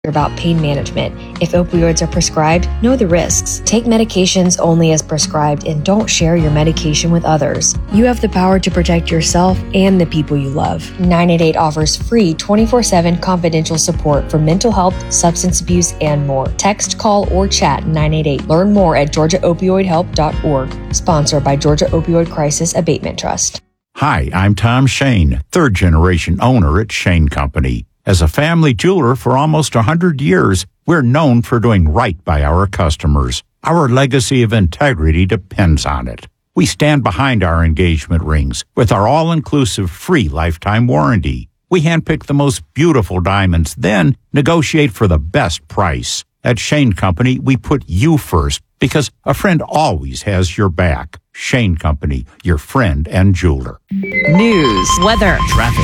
about pain management. If opioids are prescribed, know the risks. Take medications only as prescribed and don't share your medication with others. You have the power to protect yourself and the people you love. 988 offers free 24/7 confidential support for mental health, substance abuse, and more. Text, call, or chat 988. Learn more at georgiaopioidhelp.org. Sponsored by Georgia Opioid Crisis Abatement Trust. Hi, I'm Tom Shane, third-generation owner at Shane Company. As a family jeweler for almost 100 years, we're known for doing right by our customers. Our legacy of integrity depends on it. We stand behind our engagement rings with our all-inclusive free lifetime warranty. We handpick the most beautiful diamonds, then negotiate for the best price. At Shane Company, we put you first because a friend always has your back. Shane Company, your friend and jeweler. News, weather, traffic.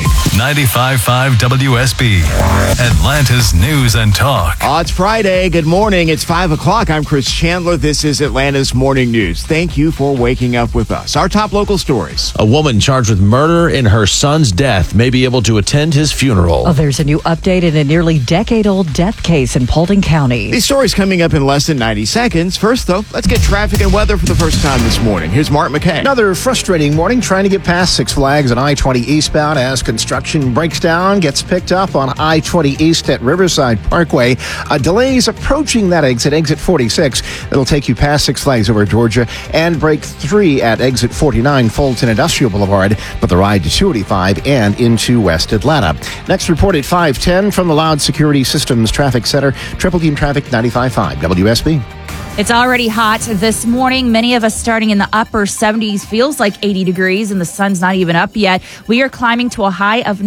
95.5 WSB, Atlanta's News and Talk. It's Friday. Good morning. It's 5 o'clock. I'm Chris Chandler. This is Atlanta's Morning News. Thank you for waking up with us. Our top local stories. A woman charged with murder in her son's death may be able to attend his funeral. There's a new update in a nearly decade-old death case in Paulding County. These stories coming up in less than 90 seconds. First, though, let's get traffic and weather for the first time this morning. Here's Mark McKay. Another frustrating morning trying to get past Six Flags on I-20 eastbound as construction breaks down, gets picked up on I-20 east at Riverside Parkway. Delays approaching that exit 46. It'll take you past Six Flags over Georgia and break 3 at exit 49 Fulton Industrial Boulevard, but the ride to 285 and into West Atlanta. Next report at 5:10 from the Loud Security Systems Traffic Center. Triple Team Traffic 95.5 WSB. It's already hot this morning. Many of us starting in the upper 70s, feels like 80 degrees, and the sun's not even up yet. We are climbing to a high of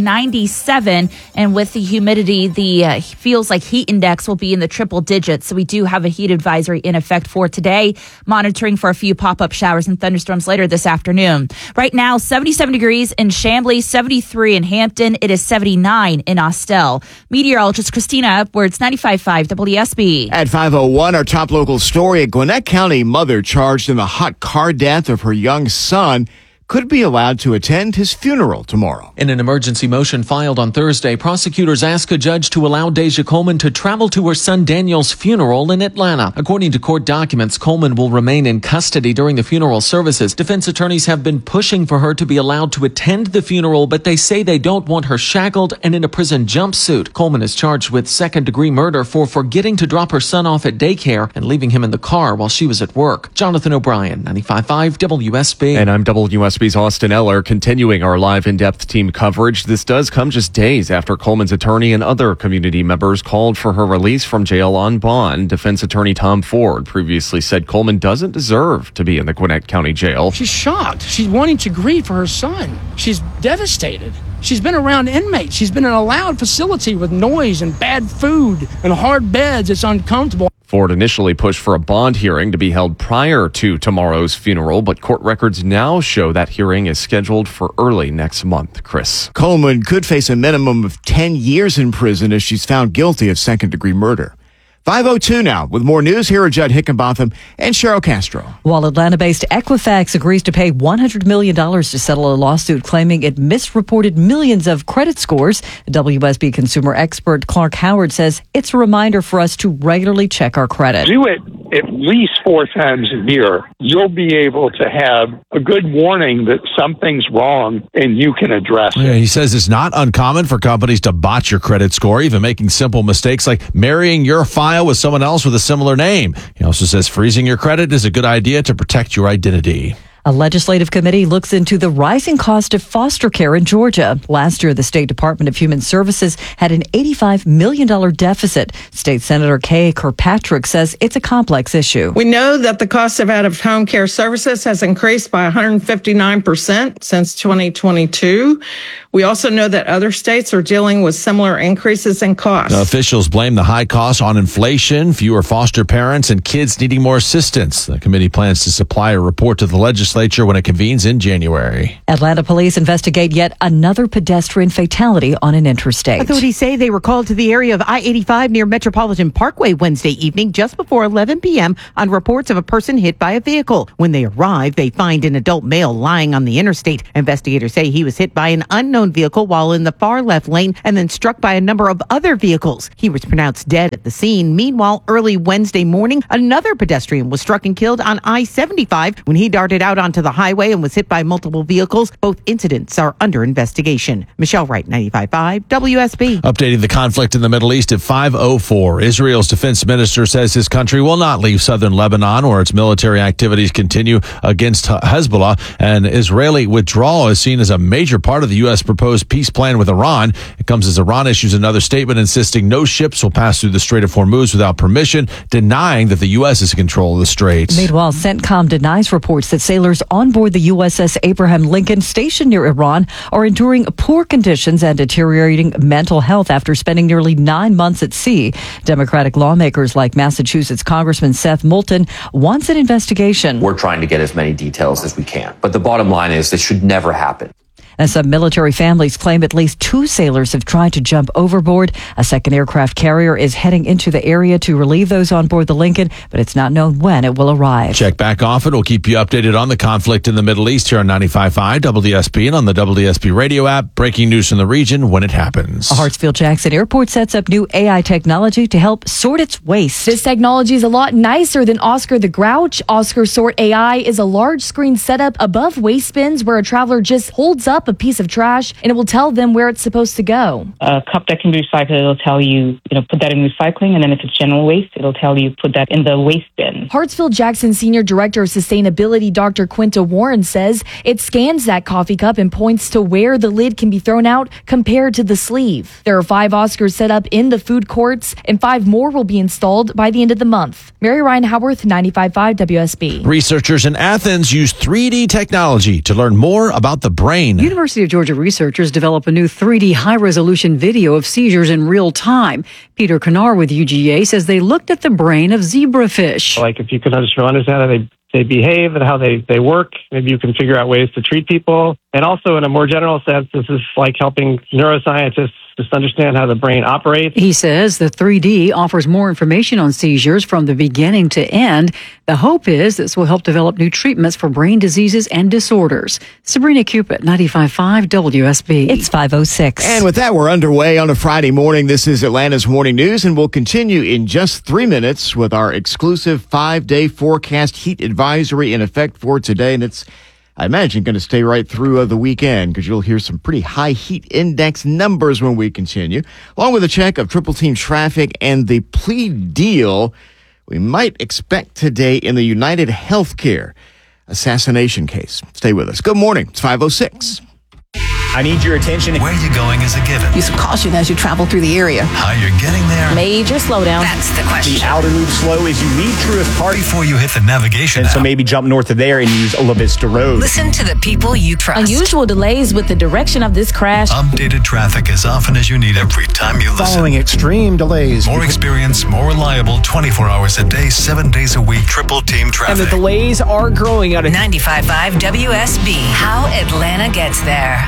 97, and with the humidity, the feels like heat index will be in the triple digits. So we do have a heat advisory in effect for today, monitoring for a few pop-up showers and thunderstorms later this afternoon. Right now, 77 degrees in Chamblee, 73 in Hampton. It is 79 in Austell. Meteorologist Christina Upwards, 95.5 WSB. At 5:01, our top local story. A Gwinnett County mother charged in the hot car death of her young son could be allowed to attend his funeral tomorrow. In an emergency motion filed on Thursday, prosecutors asked a judge to allow Deja Coleman to travel to her son Daniel's funeral in Atlanta. According to court documents, Coleman will remain in custody during the funeral services. Defense attorneys have been pushing for her to be allowed to attend the funeral, but they say they don't want her shackled and in a prison jumpsuit. Coleman is charged with second-degree murder for forgetting to drop her son off at daycare and leaving him in the car while she was at work. Jonathan O'Brien, 95.5 WSB. And I'm WSB's Austin Eller, continuing our live in-depth team coverage. This does come just days after Coleman's attorney and other community members called for her release from jail on bond. Defense attorney Tom Ford previously said Coleman doesn't deserve to be in the Gwinnett County jail. She's shocked. She's wanting to grieve for her son. She's devastated. She's been around inmates. She's been in a loud facility with noise and bad food and hard beds. It's uncomfortable. Ford initially pushed for a bond hearing to be held prior to tomorrow's funeral, but court records now show that hearing is scheduled for early next month. Chris. Coleman could face a minimum of 10 years in prison if she's found guilty of second-degree murder. 5:02 now. With more news, here are Judd Hickenbotham and Cheryl Castro. While Atlanta-based Equifax agrees to pay $100 million to settle a lawsuit claiming it misreported millions of credit scores, WSB consumer expert Clark Howard says it's a reminder for us to regularly check our credit. Do it at least 4 times a year. You'll be able to have a good warning that something's wrong and you can address it. Yeah, he says it's not uncommon for companies to botch your credit score, even making simple mistakes like marrying your file with someone else with a similar name. He also says freezing your credit is a good idea to protect your identity. A legislative committee looks into the rising cost of foster care in Georgia. Last year, the State Department of Human Services had an $85 million deficit. State Senator Kay Kirkpatrick says it's a complex issue. We know that the cost of out-of-home care services has increased by 159% since 2022. We also know that other states are dealing with similar increases in costs. Officials blame the high costs on inflation, fewer foster parents, and kids needing more assistance. The committee plans to supply a report to the legislature legislature when it convenes in January. Atlanta police investigate yet another pedestrian fatality on an interstate. Authorities say they were called to the area of I-85 near Metropolitan Parkway Wednesday evening just before 11 p.m. on reports of a person hit by a vehicle. When they arrive, they find an adult male lying on the interstate. Investigators say he was hit by an unknown vehicle while in the far left lane and then struck by a number of other vehicles. He was pronounced dead at the scene. Meanwhile, early Wednesday morning, another pedestrian was struck and killed on I-75 when he darted out onto the highway and was hit by multiple vehicles. Both incidents are under investigation. Michelle Wright, 95.5 WSB. Updating the conflict in the Middle East at 5:04. Israel's defense minister says his country will not leave southern Lebanon, where its military activities continue against Hezbollah. An Israeli withdrawal is seen as a major part of the U.S. proposed peace plan with Iran. It comes as Iran issues another statement insisting no ships will pass through the Strait of Hormuz without permission, denying that the U.S. is in control of the Strait. Meanwhile, CENTCOM denies reports that sailors on board the USS Abraham Lincoln stationed near Iran are enduring poor conditions and deteriorating mental health after spending nearly 9 months at sea. Democratic lawmakers like Massachusetts Congressman Seth Moulton wants an investigation. We're trying to get as many details as we can. But the bottom line is this should never happen. And some military families claim at least 2 sailors have tried to jump overboard. A second aircraft carrier is heading into the area to relieve those on board the Lincoln, but it's not known when it will arrive. Check back often. We'll keep you updated on the conflict in the Middle East here on 95.5 WSB and on the WSB radio app. Breaking news from the region when it happens. Hartsfield-Jackson Airport sets up new AI technology to help sort its waste. This technology is a lot nicer than Oscar the Grouch. Oscar Sort AI is a large screen setup above waste bins where a traveler just holds up a piece of trash and it will tell them where it's supposed to go. A cup that can be recycled, it'll tell you, put that in recycling, and then if it's general waste, it'll tell you put that in the waste bin. Hartsfield-Jackson Senior Director of Sustainability, Dr. Quinta Warren, says it scans that coffee cup and points to where the lid can be thrown out compared to the sleeve. There are 5 Oscars set up in the food courts and 5 more will be installed by the end of the month. Mary Ryan Howarth, 95.5 WSB. Researchers in Athens use 3D technology to learn more about the brain. University of Georgia researchers develop a new 3D high-resolution video of seizures in real time. Peter Kanar with UGA says they looked at the brain of zebrafish. Like if you can understand how they behave and how they work, maybe you can figure out ways to treat people. And also in a more general sense, this is like helping neuroscientists just understand how the brain operates. He says the 3D offers more information on seizures from the beginning to end. The hope is this will help develop new treatments for brain diseases and disorders. Sabrina Cupid, 95.5 WSB. It's 5:06. And with that, we're underway on a Friday morning. This is Atlanta's Morning News, and we'll continue in just 3 minutes with our exclusive 5-day forecast heat advisory in effect for today. And it's, I imagine, going to stay right through the weekend because you'll hear some pretty high heat index numbers when we continue, along with a check of Triple Team traffic and the plea deal we might expect today in the United Healthcare assassination case. Stay with us. Good morning. It's 5:06. I need your attention. Where you're going is a given. Use of caution as you travel through the area. How you're getting there. Major slowdown. That's the question. The outer loop slow is you leave Truist Park before you hit the navigation app. So maybe jump north of there and use Ola Vista Road. Listen to the people you trust. Unusual delays with the direction of this crash. Updated traffic as often as you need every time you listen. Following extreme delays. More experience, more reliable, 24 hours a day, 7 days a week. Triple Team traffic. And the delays are growing out of 95.5 WSB. How Atlanta gets there.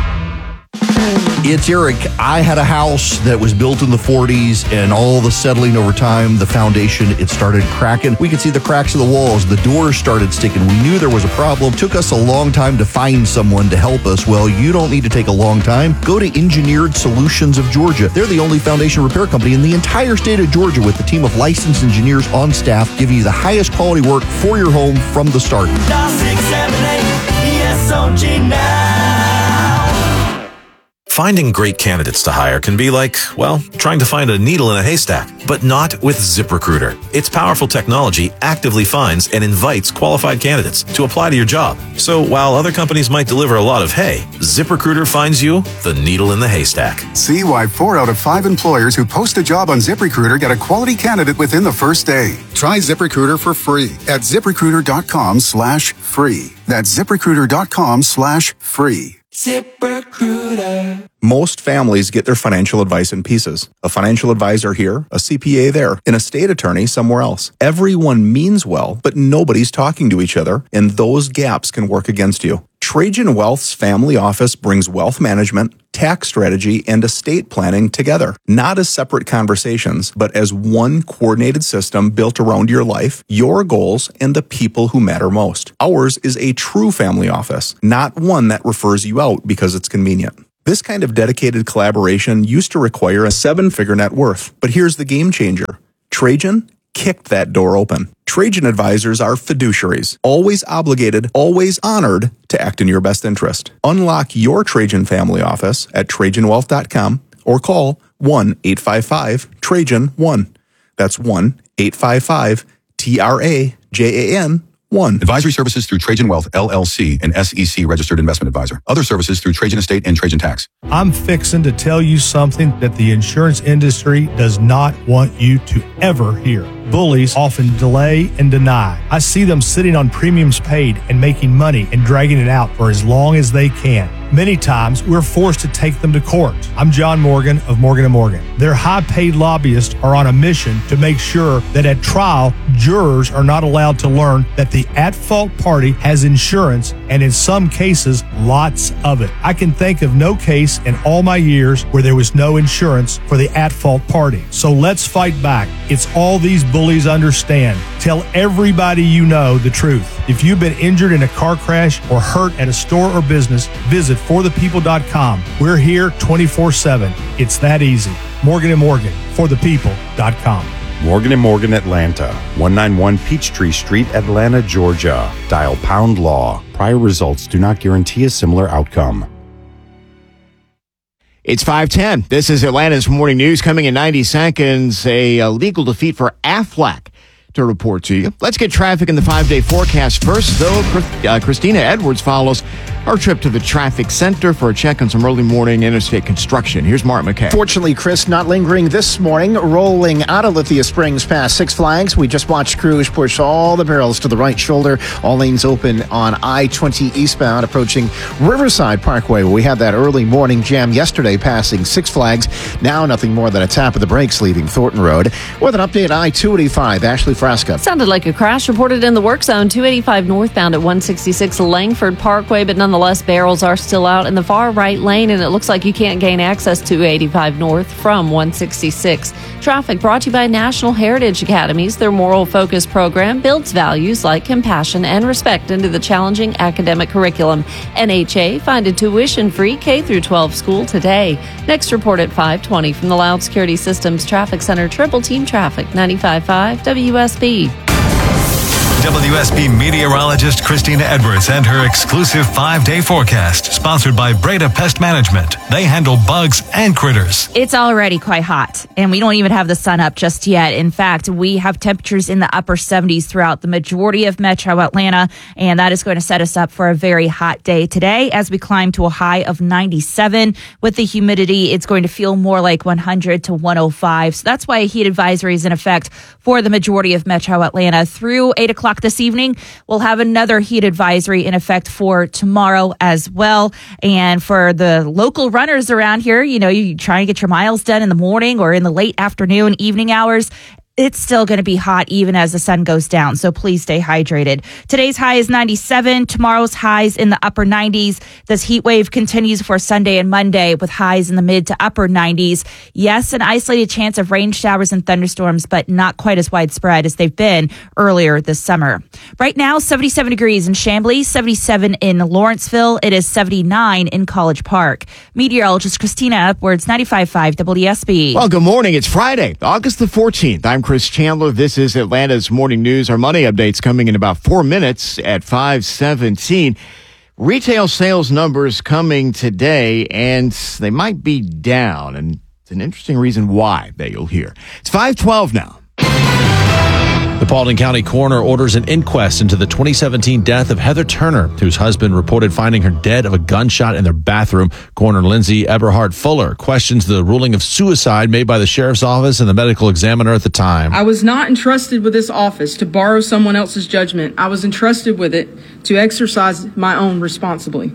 It's Eric. I had a house that was built in the 40s, and all the settling over time, the foundation, it started cracking. We could see the cracks of the walls. The doors started sticking. We knew there was a problem. Took us a long time to find someone to help us. Well, you don't need to take a long time. Go to Engineered Solutions of Georgia. They're the only foundation repair company in the entire state of Georgia with a team of licensed engineers on staff giving you the highest quality work for your home from the start. 678 ESOG now. Finding great candidates to hire can be like, well, trying to find a needle in a haystack, but not with ZipRecruiter. Its powerful technology actively finds and invites qualified candidates to apply to your job. So while other companies might deliver a lot of hay, ZipRecruiter finds you the needle in the haystack. See why 4 out of 5 employers who post a job on ZipRecruiter get a quality candidate within the first day. Try ZipRecruiter for free at ZipRecruiter.com/free. That's ZipRecruiter.com/free. ZipRecruiter. Most families get their financial advice in pieces. A financial advisor here, a CPA there, an estate attorney somewhere else. Everyone means well, but nobody's talking to each other, and those gaps can work against you. Trajan Wealth's family office brings wealth management, tax strategy, and estate planning together, not as separate conversations, but as one coordinated system built around your life, your goals, and the people who matter most. Ours is a true family office, not one that refers you out because it's convenient. This kind of dedicated collaboration used to require a 7-figure net worth, but here's the game changer. Trajan kicked that door open. Trajan advisors are fiduciaries, always obligated, always honored to act in your best interest. Unlock your Trajan family office at TrajanWealth.com or call 1-855-TRAJAN-1. That's 1-855-TRAJAN-1. Advisory services through Trajan Wealth, LLC, an SEC registered investment advisor. Other services through Trajan Estate and Trajan Tax. I'm fixing to tell you something that the insurance industry does not want you to ever hear. Bullies often delay and deny. I see them sitting on premiums paid and making money and dragging it out for as long as they can. Many times, we're forced to take them to court. I'm John Morgan of Morgan & Morgan. Their high-paid lobbyists are on a mission to make sure that at trial, jurors are not allowed to learn that the at-fault party has insurance, and in some cases, lots of it. I can think of no case in all my years where there was no insurance for the at-fault party. So let's fight back. It's all these bullies understand. Tell everybody you know the truth. If you've been injured in a car crash or hurt at a store or business, visit forthepeople.com. We're here 24/7. It's that easy. Morgan & Morgan, forthepeople.com. Morgan & Morgan Atlanta, 191 Peachtree Street, Atlanta, Georgia. Dial # law. Prior results do not guarantee a similar outcome. It's 5:10. This is Atlanta's Morning News. Coming in 90 seconds, a legal defeat for Aflac to report to you. Let's get traffic in the 5-day forecast first, though. Christina Edwards follows our trip to the traffic center for a check on some early morning interstate construction. Here's Mark McKay. Fortunately, Chris, not lingering this morning, rolling out of Lithia Springs past Six Flags. We just watched crews push all the barrels to the right shoulder. All lanes open on I-20 eastbound approaching Riverside Parkway. We had that early morning jam yesterday passing Six Flags. Now nothing more than a tap of the brakes leaving Thornton Road. With an update, I-285, Ashley Frasca. Sounded like a crash reported in the work zone, 285 northbound at 166 Langford Parkway, but nonetheless, barrels are still out in the far right lane, and it looks like you can't gain access to 85 north from 166. Traffic brought to you by National Heritage Academies. Their moral focus program builds values like compassion and respect into the challenging academic curriculum. NHA, find a tuition-free K-12 school today. Next report at 5:20 from the Loud Security Systems Traffic Center. Triple Team Traffic, 95.5 WSB. WSB meteorologist Christina Edwards and her exclusive 5-day forecast, sponsored by Breda Pest Management. They handle bugs and critters. It's already quite hot, and we don't even have the sun up just yet. In fact, we have temperatures in the upper 70s throughout the majority of metro Atlanta, and that is going to set us up for a very hot day today as we climb to a high of 97. With the humidity, it's going to feel more like 100 to 105. So that's why a heat advisory is in effect for the majority of metro Atlanta through 8 o'clock this evening. We'll have another heat advisory in effect for tomorrow as well. And for the local runners around here, you know, you try and get your miles done in the morning or in the late afternoon, evening hours. It's still going to be hot even as the sun goes down, so please stay hydrated. Today's high is 97. Tomorrow's highs in the upper 90s. This heat wave continues for Sunday and Monday with highs in the mid to upper 90s. Yes, an isolated chance of rain showers and thunderstorms, but not quite as widespread as they've been earlier this summer. Right now, 77 degrees in Chamblee, 77 in Lawrenceville. It is 79 in College Park. Meteorologist Christina Edwards, 95.5 WSB. Well, good morning. It's Friday, August the 14th. I'm Chris Chandler. This is Atlanta's Morning News. Our money update's coming in about 4 minutes at 5:17. Retail sales numbers coming today, and they might be down, and it's an interesting reason why that you'll hear. It's 5:12 now. The Paulding County coroner orders an inquest into the 2017 death of Heather Turner, whose husband reported finding her dead of a gunshot in their bathroom. Coroner Lindsay Eberhardt Fuller questions the ruling of suicide made by the sheriff's office and the medical examiner at the time. I was not entrusted with this office to borrow someone else's judgment. I was entrusted with it to exercise my own responsibly.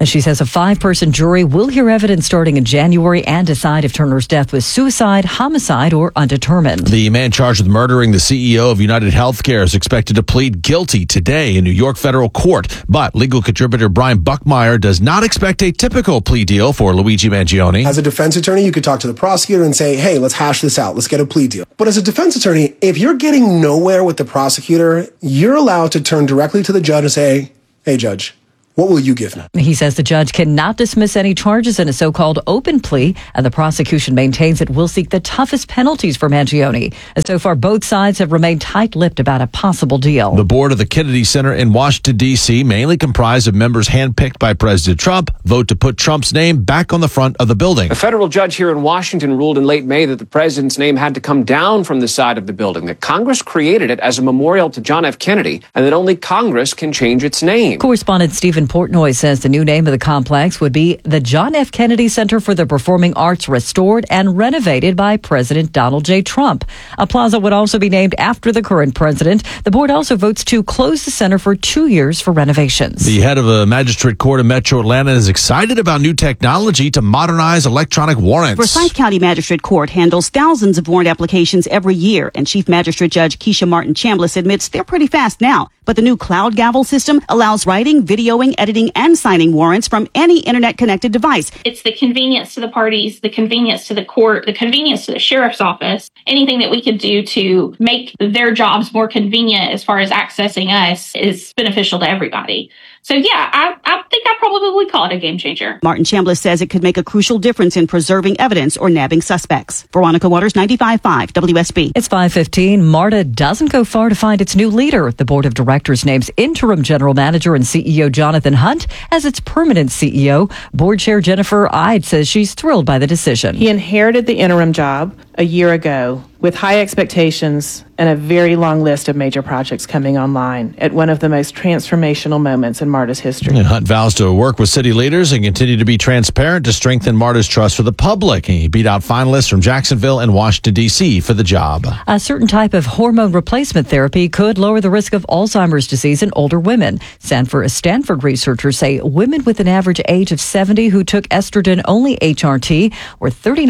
And she says a 5-person jury will hear evidence starting in January and decide if Turner's death was suicide, homicide, or undetermined. The man charged with murdering the CEO of United Healthcare is expected to plead guilty today in New York federal court. But legal contributor Brian Buckmeyer does not expect a typical plea deal for Luigi Mangione. As a defense attorney, you could talk to the prosecutor and say, hey, let's hash this out. Let's get a plea deal. But as a defense attorney, if you're getting nowhere with the prosecutor, you're allowed to turn directly to the judge and say, hey, judge, what will you give me? He says the judge cannot dismiss any charges in a so-called open plea, and the prosecution maintains it will seek the toughest penalties for Mangione. And so far, both sides have remained tight-lipped about a possible deal. The board of the Kennedy Center in Washington, D.C., mainly comprised of members handpicked by President Trump, vote to put Trump's name back on the front of the building. A federal judge here in Washington ruled in late May that the president's name had to come down from the side of the building, that Congress created it as a memorial to John F. Kennedy, and that only Congress can change its name. Correspondent Stephen Portnoy says the new name of the complex would be the John F. Kennedy Center for the Performing Arts, restored and renovated by President Donald J. Trump. A plaza would also be named after the current president. The board also votes to close the center for 2 years for renovations. The head of a magistrate court in Metro Atlanta is excited about new technology to modernize electronic warrants. Forsyth County Magistrate Court handles thousands of warrant applications every year, and Chief Magistrate Judge Keisha Martin Chambliss admits they're pretty fast now. But the new cloud gavel system allows writing, videoing, editing, and signing warrants from any internet-connected device. It's the convenience to the parties, the convenience to the court, the convenience to the sheriff's office. Anything that we could do to make their jobs more convenient as far as accessing us is beneficial to everybody. So, yeah, I think I probably would call it a game changer. Martin Chambliss says it could make a crucial difference in preserving evidence or nabbing suspects. Veronica Waters, 95.5 WSB. It's 5:15. MARTA doesn't go far to find its new leader. The board of directors names interim general manager and CEO Jonathan Hunt as its permanent CEO. Board chair Jennifer Ide says she's thrilled by the decision. He inherited the interim job a year ago with high expectations and a very long list of major projects coming online at one of the most transformational moments in MARTA's history. Hunt vows to work with city leaders and continue to be transparent to strengthen MARTA's trust for the public. He beat out finalists from Jacksonville and Washington, D.C. for the job. A certain type of hormone replacement therapy could lower the risk of Alzheimer's disease in older women. Stanford researchers say women with an average age of 70 who took estrogen-only HRT were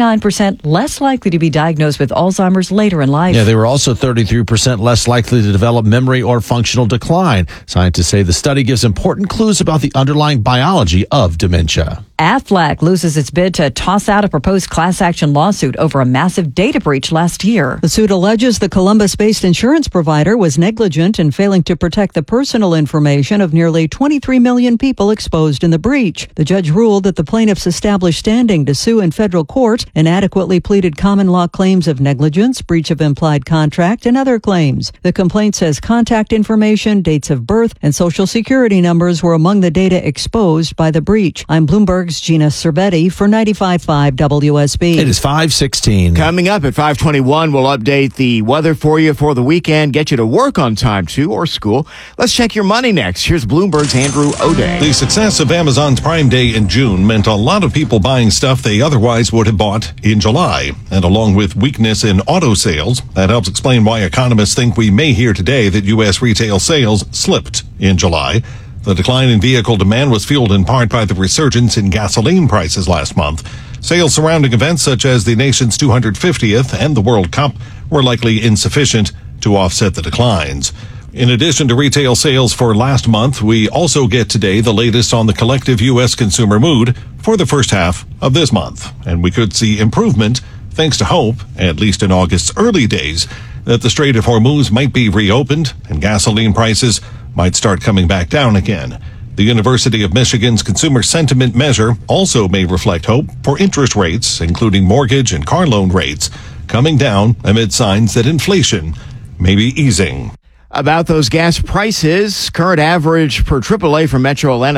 39% less likely to be diagnosed with Alzheimer's later in life. Yeah, they were also 33% less likely to develop memory or functional decline. Scientists say the study gives important clues about the underlying biology of dementia. Aflac loses its bid to toss out a proposed class action lawsuit over a massive data breach last year. The suit alleges the Columbus-based insurance provider was negligent in failing to protect the personal information of nearly 23 million people exposed in the breach. The judge ruled that the plaintiffs established standing to sue in federal court and adequately pleaded common law claims of negligence, breach of implied contract, and other claims. The complaint says contact information, dates of birth, and social security numbers were among the data exposed by the breach. I'm Bloomberg's Gina Cervetti for 95.5 WSB. It is 5:16. Coming up at 5:21, we'll update the weather for you for the weekend, get you to work on time too, or school. Let's check your money next. Here's Bloomberg's Andrew O'Day. The success of Amazon's Prime Day in June meant a lot of people buying stuff they otherwise would have bought in July. And along with weakness in auto sales, that helps explain why economists think we may hear today that U.S. retail sales slipped in July. The decline in vehicle demand was fueled in part by the resurgence in gasoline prices last month. Sales surrounding events such as the nation's 250th and the World Cup were likely insufficient to offset the declines. In addition to retail sales for last month, we also get today the latest on the collective U.S. consumer mood for the first half of this month. And we could see improvement thanks to hope, at least in August's early days, that the Strait of Hormuz might be reopened and gasoline prices might start coming back down again. The University of Michigan's consumer sentiment measure also may reflect hope for interest rates, including mortgage and car loan rates, coming down amid signs that inflation may be easing. About those gas prices, current average per AAA for Metro Atlanta,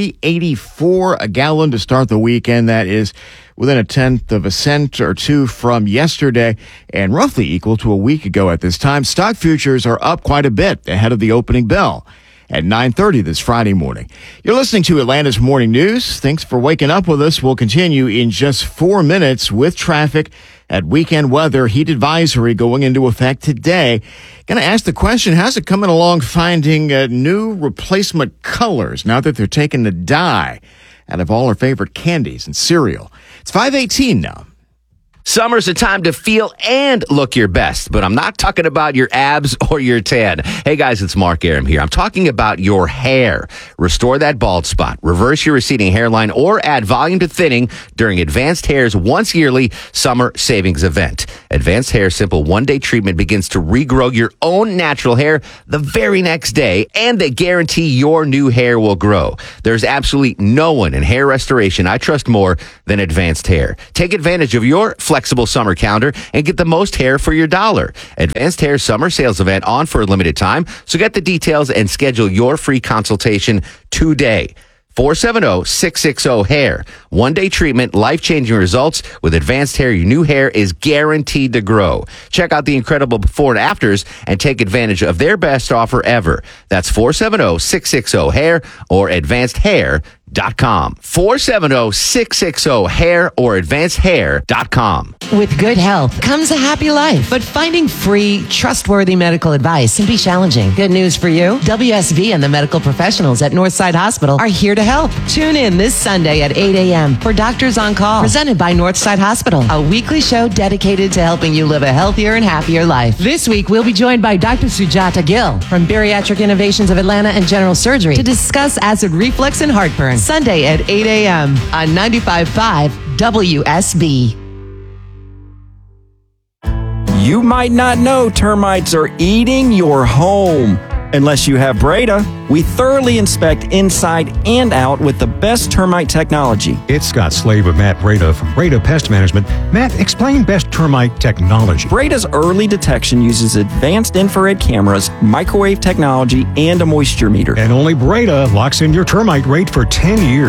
$3.84 a gallon to start the weekend. That is within a tenth of a cent or two from yesterday and roughly equal to a week ago at this time. Stock futures are up quite a bit ahead of the opening bell at 9:30 this Friday morning. You're listening to Atlanta's Morning News. Thanks for waking up with us. We'll continue in just 4 minutes with traffic at weekend weather. Heat advisory going into effect today. Going to ask the question, how's it coming along finding new replacement colors now that they're taking the dye out of all our favorite candies and cereal. It's 5:18 now. Summer's a time to feel and look your best, but I'm not talking about your abs or your tan. Hey guys, it's Mark Aram here. I'm talking about your hair. Restore that bald spot, reverse your receding hairline, or add volume to thinning during Advanced Hair's once yearly summer savings event. Advanced Hair Simple one-day treatment begins to regrow your own natural hair the very next day, and they guarantee your new hair will grow. There's absolutely no one in hair restoration I trust more than Advanced Hair. Take advantage of your flexible summer calendar and get the most hair for your dollar. Advanced Hair Summer Sales Event on for a limited time, so get the details and schedule your free consultation today. 470-660-HAIR. One-day treatment, life-changing results. With Advanced Hair, your new hair is guaranteed to grow. Check out the incredible before and afters and take advantage of their best offer ever. That's 470-660-HAIR or advancedhair.com. 470-660-HAIR or advancedhair.com. With good health comes a happy life, but finding free, trustworthy medical advice can be challenging. Good news for you. WSB and the medical professionals at Northside Hospital are here to help. Tune in this Sunday at 8 a.m. for Doctors on Call, presented by Northside Hospital, a weekly show dedicated to helping you live a healthier and happier life. This week, we'll be joined by Dr. Sujata Gill from Bariatric Innovations of Atlanta and General Surgery to discuss acid reflux and heartburn. Sunday at 8 a.m. on 95.5 WSB. You might not know termites are eating your home. Unless you have Breda, we thoroughly inspect inside and out with the best termite technology. It's Scott Slade with Matt Breda from Breda Pest Management. Matt, explain best termite technology. Breda's early detection uses advanced infrared cameras, microwave technology, and a moisture meter. And only Breda locks in your termite rate for 10 years.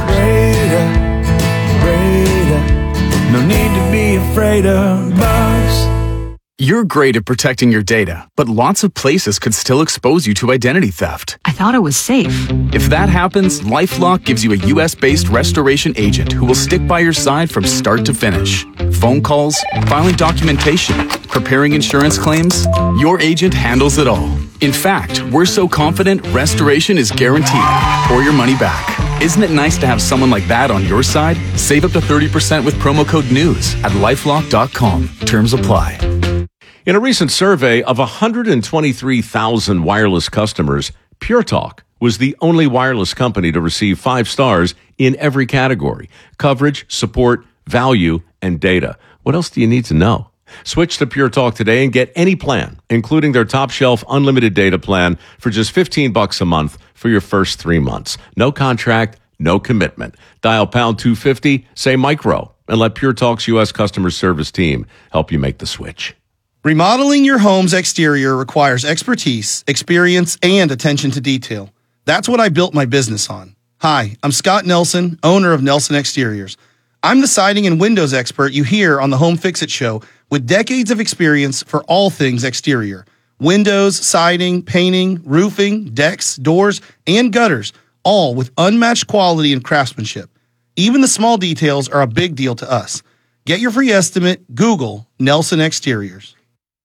Breda, no need to be afraid of bugs. You're great at protecting your data, but lots of places could still expose you to identity theft. I thought it was safe. If that happens, LifeLock gives you a U.S.-based restoration agent who will stick by your side from start to finish. Phone calls, filing documentation, preparing insurance claims, your agent handles it all. In fact, we're so confident restoration is guaranteed or your money back. Isn't it nice to have someone like that on your side? Save up to 30% with promo code NEWS at LifeLock.com. Terms apply. In a recent survey of 123,000 wireless customers, Pure Talk was the only wireless company to receive 5 stars in every category: coverage, support, value, and data. What else do you need to know? Switch to Pure Talk today and get any plan, including their top shelf unlimited data plan, for just $15 a month for your first 3 months. No contract, no commitment. Dial pound 250, say micro, and let Pure Talk's U.S. customer service team help you make the switch. Remodeling your home's exterior requires expertise, experience, and attention to detail. That's what I built my business on. Hi, I'm Scott Nelson, owner of Nelson Exteriors. I'm the siding and windows expert you hear on the Home Fix-It Show, with decades of experience for all things exterior. Windows, siding, painting, roofing, decks, doors, and gutters, all with unmatched quality and craftsmanship. Even the small details are a big deal to us. Get your free estimate. Google Nelson Exteriors.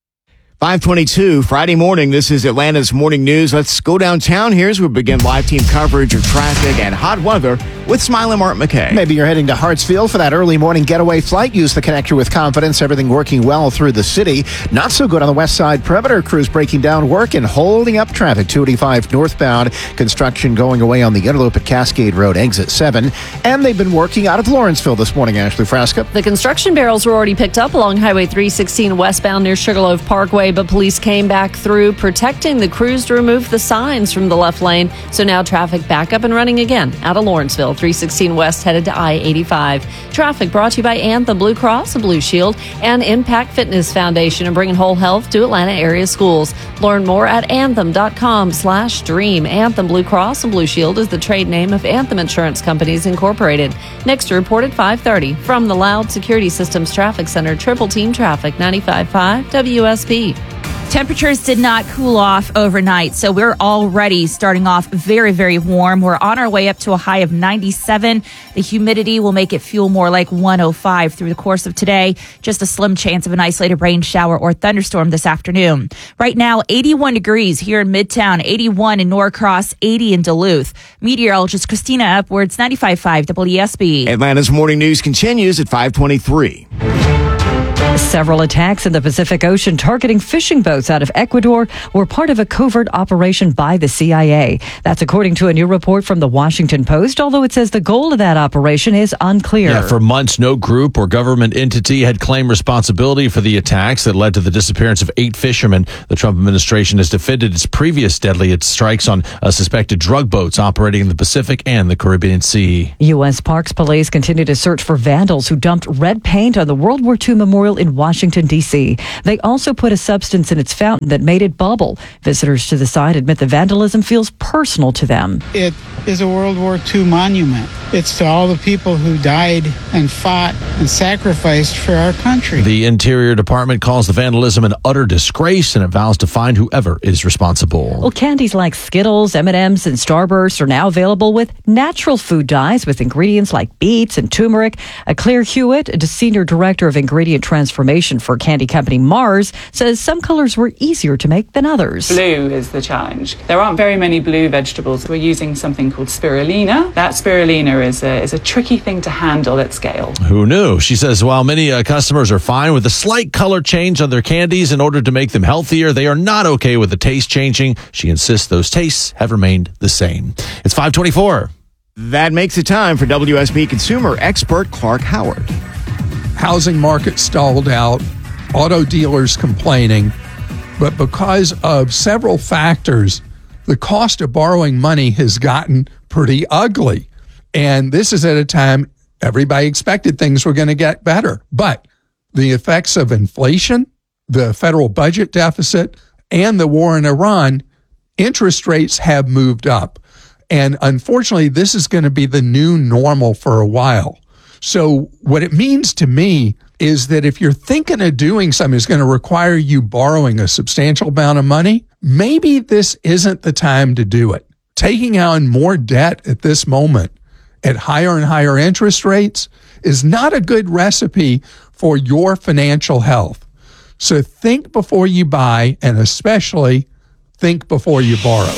5:22 Friday morning. This is Atlanta's Morning News. Let's go downtown here as we begin live team coverage of traffic and hot weather with Smile and Mark McKay. Maybe you're heading to Hartsfield for that early morning getaway flight. Use the connector with confidence. Everything working well through the city. Not so good on the west side perimeter. Crews breaking down work and holding up traffic. 285 northbound. Construction going away on the interloop at Cascade Road, exit 7. And they've been working out of Lawrenceville this morning, Ashley Frasca. The construction barrels were already picked up along Highway 316 westbound near Sugarloaf Parkway, but police came back through, protecting the crews to remove the signs from the left lane. So now traffic back up and running again out of Lawrenceville. 316 west headed to I-85. Traffic brought to you by Anthem Blue Cross, Blue Shield, and Impact Fitness Foundation, and bringing whole health to Atlanta area schools. Learn more at anthem.com/dream. Anthem Blue Cross and Blue Shield is the trade name of Anthem Insurance Companies Incorporated. Next report at 5:30 from the Loud Security Systems Traffic Center. Triple Team Traffic, 95.5 WSB. Temperatures did not cool off overnight, so we're already starting off very, very warm. We're on our way up to a high of 97. The humidity will make it feel more like 105 through the course of today. Just a slim chance of an isolated rain shower or thunderstorm this afternoon. Right now, 81 degrees here in Midtown, 81 in Norcross, 80 in Duluth. Meteorologist Christina Upwards, 95.5 WESB. Atlanta's morning news continues at 5:23. Several attacks in the Pacific Ocean targeting fishing boats out of Ecuador were part of a covert operation by the CIA. That's according to a new report from the Washington Post, although it says the goal of that operation is unclear. Yeah, for months, no group or government entity had claimed responsibility for the attacks that led to the disappearance of 8 fishermen. The Trump administration has defended its previous deadly strikes on suspected drug boats operating in the Pacific and the Caribbean Sea. U.S. Parks Police continue to search for vandals who dumped red paint on the World War II memorial in Washington, D.C. They also put a substance in its fountain that made it bubble. Visitors to the site admit the vandalism feels personal to them. It is a World War II monument. It's to all the people who died and fought and sacrificed for our country. The Interior Department calls the vandalism an utter disgrace, and it vows to find whoever is responsible. Well, candies like Skittles, M&Ms, and Starburst are now available with natural food dyes with ingredients like beets and turmeric. Claire Hewitt, the Senior Director of Ingredient Transformation for candy company Mars, says some colors were easier to make than others. Blue is the challenge. There aren't very many blue vegetables. We're using something called spirulina. That spirulina is a tricky thing to handle at scale. Who knew? She says while many customers are fine with a slight color change on their candies in order to make them healthier, they are not okay with the taste changing. She insists those tastes have remained the same. It's 5:24. That makes it time for WSB consumer expert Clark Howard. Housing market stalled out, auto dealers complaining, but because of several factors, the cost of borrowing money has gotten pretty ugly. And this is at a time everybody expected things were going to get better. But the effects of inflation, the federal budget deficit, and the war in Iran, interest rates have moved up. And unfortunately, this is going to be the new normal for a while. So what it means to me is that if you're thinking of doing something that's going to require you borrowing a substantial amount of money, maybe this isn't the time to do it. Taking on more debt at this moment at higher and higher interest rates is not a good recipe for your financial health. So think before you buy, and especially think before you borrow.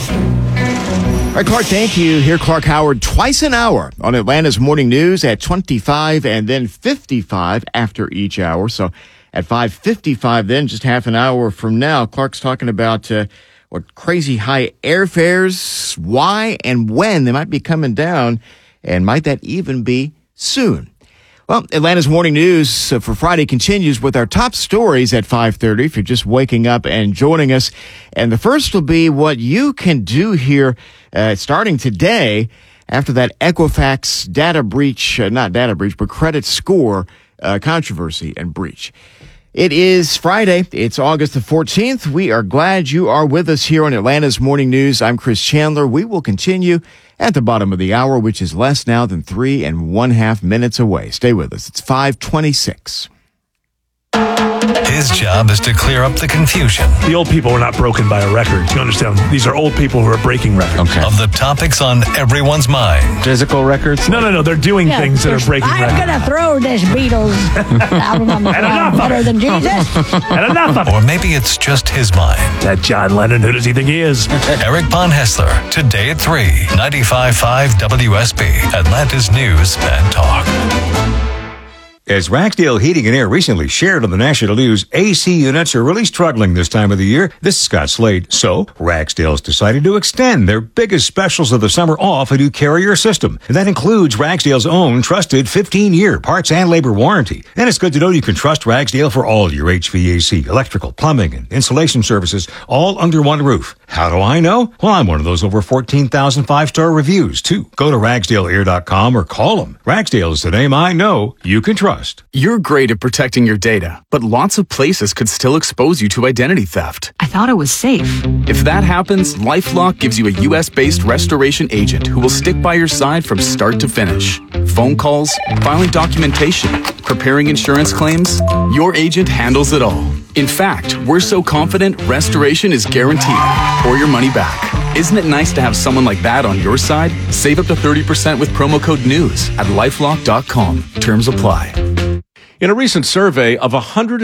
All right, Clark, thank you. Hear Clark Howard twice an hour on Atlanta's Morning News at 25 and then 55 after each hour. So at 5:55 then, just half an hour from now, Clark's talking about what crazy high airfares, why and when they might be coming down, and might that even be soon. Well, Atlanta's Morning News for Friday continues with our top stories at 5:30 if you're just waking up and joining us. And the first will be what you can do here starting today after that Equifax data breach, not data breach, but credit score controversy and breach. It is Friday. It's August the 14th. We are glad you are with us here on Atlanta's Morning News. I'm Chris Chandler. We will continue at the bottom of the hour, which is less now than 3.5 minutes away. Stay with us. It's 5:26. His job is to clear up the confusion. The old people were not broken by a record. You understand? These are old people who are breaking records. Of the topics on everyone's mind. Physical records? No. They're doing things that are breaking records. I'm going to throw this Beatles album on the ground better than Jesus. And enough of it. Or maybe it's just his mind. That John Lennon, who does he think he is? Eric Von Hessler, today at 3, 95.5 WSB, Atlanta's News and Talk. As Ragsdale Heating and Air recently shared on the national news, AC units are really struggling this time of the year. This is Scott Slade. So, Ragsdale's decided to extend their biggest specials of the summer off a new Carrier system. And that includes Ragsdale's own trusted 15-year parts and labor warranty. And it's good to know you can trust Ragsdale for all your HVAC, electrical, plumbing, and insulation services, all under one roof. How do I know? Well, I'm one of those over 14,000 five-star reviews, too. Go to RagsdaleAir.com or call them. Ragsdale is the name I know you can trust. You're great at protecting your data, but lots of places could still expose you to identity theft. I thought it was safe. If that happens, LifeLock gives you a U.S.-based restoration agent who will stick by your side from start to finish. Phone calls, filing documentation, preparing insurance claims, your agent handles it all. In fact, we're so confident restoration is guaranteed or your money back. Isn't it nice to have someone like that on your side? Save up to 30% with promo code NEWS at LifeLock.com. Terms apply. In a recent survey of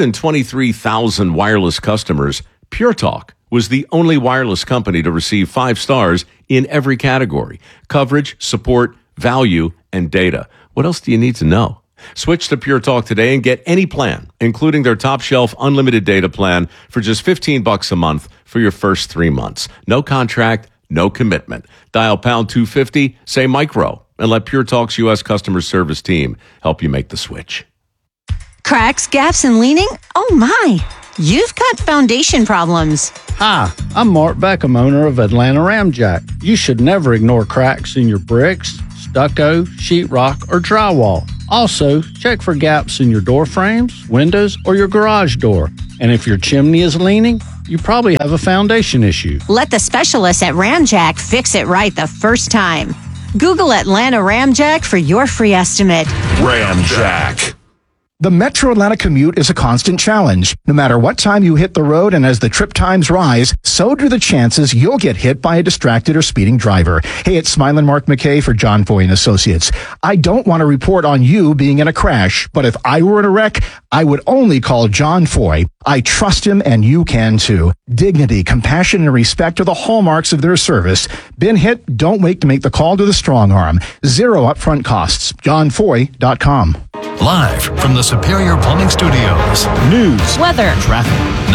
123,000 wireless customers, Pure Talk was the only wireless company to receive 5 stars in every category: coverage, support, value, and data. What else do you need to know? Switch to Pure Talk today and get any plan, including their top shelf unlimited data plan for just $15 a month for your first 3 months. No contract, no commitment. Dial pound 250, say micro, and let Pure Talk's U.S. customer service team help you make the switch. Cracks, gaps, and leaning? Oh my! You've got foundation problems. Hi, I'm Mark Beckham, owner of Atlanta Ramjack. You should never ignore cracks in your bricks, stucco, sheetrock, or drywall. Also, check for gaps in your door frames, windows, or your garage door. And if your chimney is leaning, you probably have a foundation issue. Let the specialists at Ramjack fix it right the first time. Google Atlanta Ramjack for your free estimate. Ramjack. The Metro Atlanta commute is a constant challenge. No matter what time you hit the road, and as the trip times rise, so do the chances you'll get hit by a distracted or speeding driver. Hey, it's Smilin' Mark McKay for John Foy and Associates. I don't want to report on you being in a crash, but if I were in a wreck, I would only call John Foy. I trust him, and you can too. Dignity, compassion, and respect are the hallmarks of their service. Been hit? Don't wait to make the call to the strong arm. 0 upfront costs. JohnFoy.com. Live from the Superior Plumbing Studios. News, weather, traffic.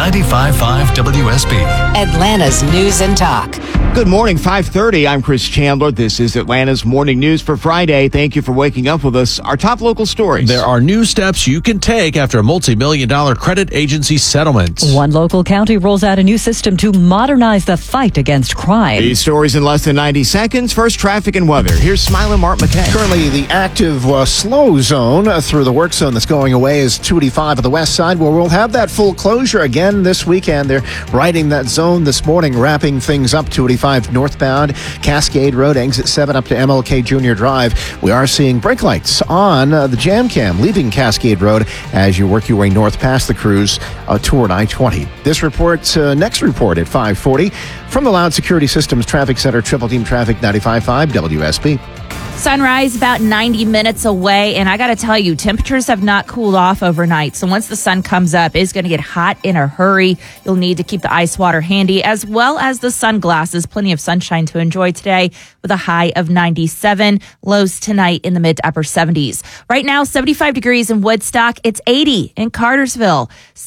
95.5 WSB. Atlanta's News and Talk. Good morning, 5:30. I'm Chris Chandler. This is Atlanta's Morning News for Friday. Thank you for waking up with us. Our top local stories. There are new steps you can take after a multi-million-dollar credit agency settlement. One local county rolls out a new system to modernize the fight against crime. These stories in less than 90 seconds. First, traffic and weather. Here's Smilin' Mark McKay. Currently, the active slow zone through the work zone that's going away is 285 of the west side, where we'll have that full closure again this weekend. They're riding that zone this morning, wrapping things up. 285 northbound, Cascade Road, exit 7 up to MLK Junior Drive. We are seeing brake lights on the Jam Cam leaving Cascade Road as you work your way north past the cruise toward I-20. This report, next report at 5:40 from the Loud Security Systems Traffic Center, Triple Team Traffic 95.5 WSB. Sunrise about 90 minutes away, and I got to tell you, temperatures have not cooled off overnight. So once the sun comes up, it's going to get hot in a hurry. You'll need to keep the ice water handy, as well as the sunglasses. Plenty of sunshine to enjoy today with a high of 97. Lows tonight in the mid to upper 70s. Right now, 75 degrees in Woodstock. It's 80 in Cartersville,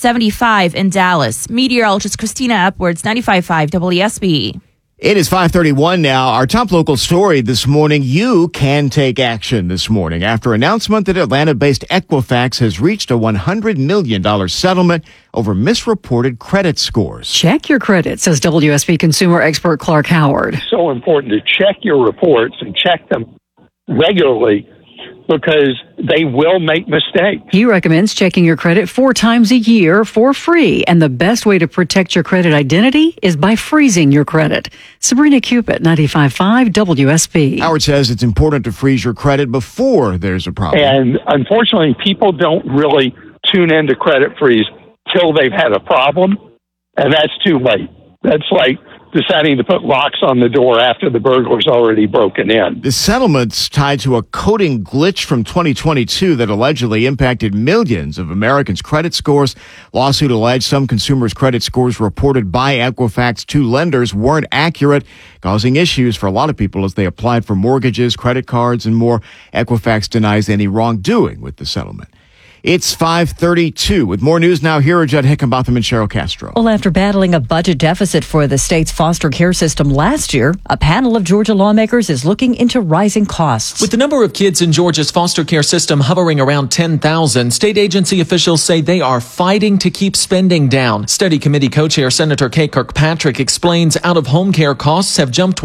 75 in Dallas. Meteorologist Christina Upwards, 95.5 WSB. It is 5:31 now. Our top local story this morning. You can take action this morning after announcement that Atlanta-based Equifax has reached a $100 million settlement over misreported credit scores. Check your credit, says WSB consumer expert Clark Howard. So important to check your reports and check them regularly, because they will make mistakes. He recommends checking your credit 4 times a year for free. And the best way to protect your credit identity is by freezing your credit. Sabrina Cupid, 95.5 WSB. Howard says it's important to freeze your credit before there's a problem. And unfortunately, people don't really tune into credit freeze till they've had a problem. And that's too late. That's like deciding to put locks on the door after the burglar's already broken in. The settlement's tied to a coding glitch from 2022 that allegedly impacted millions of Americans' credit scores. Lawsuit alleged some consumers' credit scores reported by Equifax to lenders weren't accurate, causing issues for a lot of people as they applied for mortgages, credit cards, and more. Equifax denies any wrongdoing with the settlement. It's 5:32. With more news now, here are Judd Hickenbotham and Cheryl Castro. Well, after battling a budget deficit for the state's foster care system last year, a panel of Georgia lawmakers is looking into rising costs. With the number of kids in Georgia's foster care system hovering around 10,000, state agency officials say they are fighting to keep spending down. Study Committee co-chair Senator Kay Kirkpatrick explains out-of-home care costs have jumped